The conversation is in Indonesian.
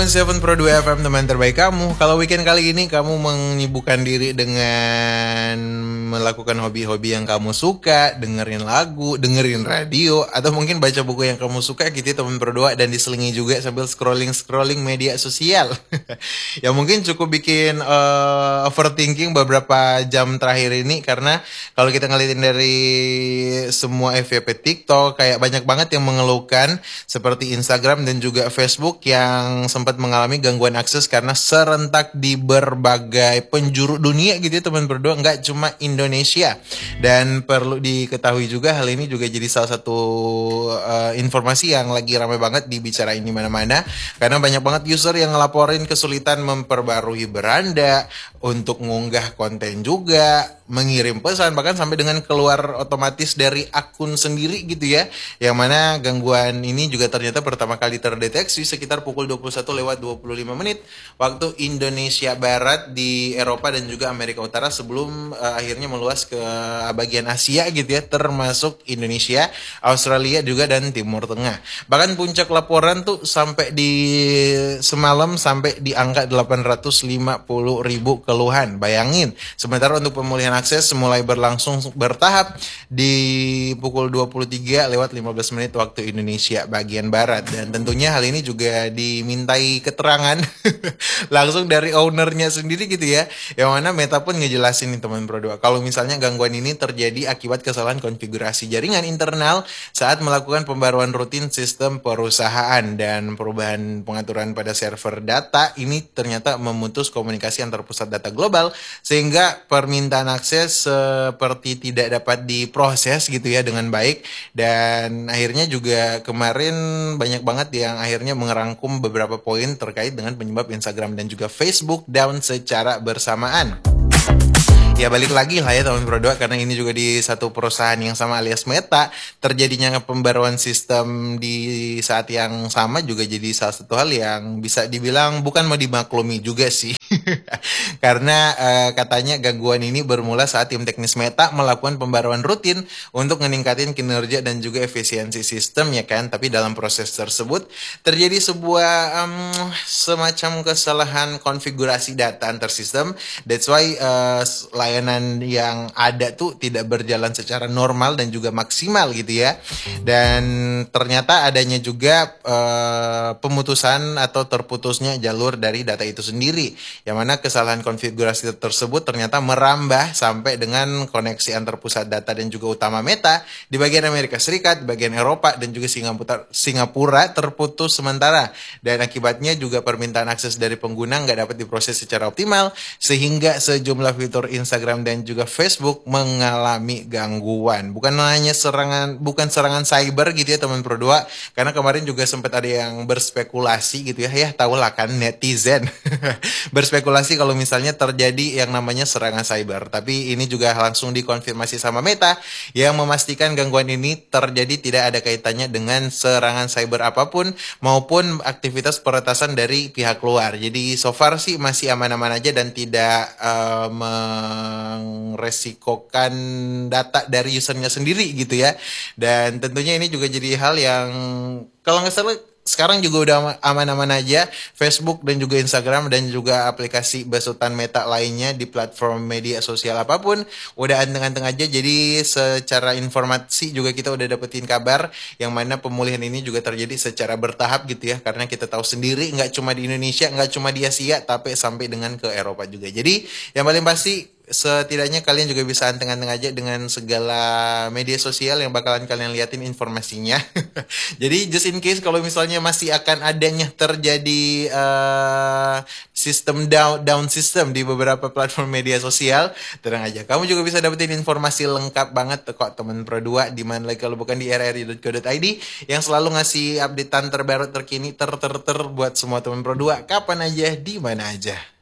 Seven Pro 2 FM, teman terbaik kamu. Kalau weekend kali ini kamu menyibukkan diri dengan melakukan hobi-hobi yang kamu suka, dengerin lagu, dengerin radio, atau mungkin baca buku yang kamu suka gitu ya teman Pro 2, dan diselingi juga sambil scrolling media sosial. Ya mungkin cukup bikin overthinking beberapa jam terakhir ini, karena kalau kita ngeliatin dari semua FYP TikTok, kayak banyak banget yang mengeluhkan seperti Instagram dan juga Facebook yang sempat mengalami gangguan akses karena serentak di berbagai penjuru dunia gitu ya teman berdua, nggak cuma Indonesia. Dan perlu diketahui juga, hal ini juga jadi salah satu informasi yang lagi ramai banget dibicarain di mana-mana, karena banyak banget user yang ngelaporin kesulitan memperbarui beranda, untuk mengunggah konten juga, mengirim pesan, bahkan sampai dengan keluar otomatis dari akun sendiri gitu ya. Yang mana gangguan ini juga ternyata pertama kali terdeteksi sekitar pukul 21:25 waktu Indonesia Barat di Eropa dan juga Amerika Utara, sebelum akhirnya meluas ke bagian Asia gitu ya, termasuk Indonesia, Australia juga dan Timur Tengah. Bahkan puncak laporan tuh sampai di semalam sampai di angka 850.000 keluhan. Bayangin, sementara untuk pemulihan akses mulai berlangsung bertahap di pukul 23:15 waktu Indonesia bagian Barat. Dan tentunya hal ini juga dimintai keterangan langsung dari ownernya sendiri gitu ya, yang mana Meta pun ngejelasin nih teman Pro 2, kalau misalnya gangguan ini terjadi akibat kesalahan konfigurasi jaringan internal saat melakukan pembaruan rutin sistem perusahaan, dan perubahan pengaturan pada server data ini ternyata memutus komunikasi antar pusat data global, sehingga permintaan akses seperti tidak dapat diproses gitu ya dengan baik. Dan akhirnya juga kemarin banyak banget yang akhirnya mengerangkum beberapa poin terkait dengan penyebab Instagram dan juga Facebook down secara bersamaan. Ya balik lagi lah ya teman Pro 2, karena ini juga di satu perusahaan yang sama alias Meta, terjadinya pembaruan sistem di saat yang sama juga jadi salah satu hal yang bisa dibilang bukan mau dimaklumi juga sih. Karena katanya gangguan ini bermula saat tim teknis Meta melakukan pembaruan rutin untuk meningkatin kinerja dan juga efisiensi sistem ya kan. Tapi dalam proses tersebut terjadi sebuah semacam kesalahan konfigurasi data antar sistem. That's why layanan yang ada tuh tidak berjalan secara normal dan juga maksimal gitu ya. Dan ternyata adanya juga pemutusan atau terputusnya jalur dari data itu sendiri, yang mana kesalahan konfigurasi tersebut ternyata merambah sampai dengan koneksi antar pusat data dan juga utama Meta di bagian Amerika Serikat, bagian Eropa dan juga Singapura terputus sementara, dan akibatnya juga permintaan akses dari pengguna nggak dapat diproses secara optimal, sehingga sejumlah fitur Instagram dan juga Facebook mengalami gangguan. Bukan hanya serangan cyber gitu ya teman Pro 2, karena kemarin juga sempat ada yang berspekulasi gitu ya tahu lah kan netizen berspekulasi kalau misalnya terjadi yang namanya serangan cyber. Tapi ini juga langsung dikonfirmasi sama Meta yang memastikan gangguan ini terjadi tidak ada kaitannya dengan serangan cyber apapun maupun aktivitas peretasan dari pihak luar. Jadi so far sih masih aman-aman aja dan tidak meresikokan data dari usernya sendiri gitu ya. Dan tentunya ini juga jadi hal yang kalau nggak salah sekarang juga udah aman-aman aja. Facebook dan juga Instagram dan juga aplikasi besutan Meta lainnya di platform media sosial apapun udah anteng-anteng aja. Jadi secara informasi juga kita udah dapetin kabar yang mana pemulihan ini juga terjadi secara bertahap gitu ya, karena kita tahu sendiri nggak cuma di Indonesia, nggak cuma di Asia, tapi sampai dengan ke Eropa juga. Jadi yang paling pasti setidaknya kalian juga bisa anteng-anteng aja dengan segala media sosial yang bakalan kalian liatin informasinya. Jadi just in case kalau misalnya masih akan adanya terjadi sistem down system di beberapa platform media sosial, tenang aja, kamu juga bisa dapetin informasi lengkap banget kok temen Pro 2, di mana lagi kalau bukan di rri.co.id yang selalu ngasih updatean terbaru terkini buat semua temen Pro 2 kapan aja di mana aja.